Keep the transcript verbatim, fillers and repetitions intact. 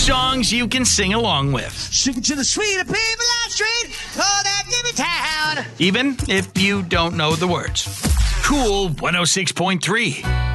songs you can sing along with. Sing to the sweet people on street, oh, that give me town. Even if you don't know the words. Cool one oh six point three.